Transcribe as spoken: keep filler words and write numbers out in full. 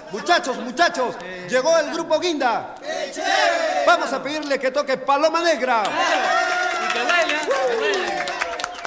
Muchachos, muchachos, llegó el grupo Guinda. Vamos a pedirle que toque Paloma Negra. Y que baile, que baile.